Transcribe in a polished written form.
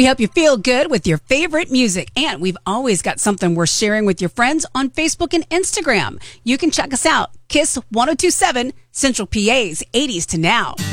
We help you feel good with your favorite music, and we've always got something worth sharing with your friends on Facebook and Instagram. You can check us out, Kiss 1027, Central PA's 80s to Now.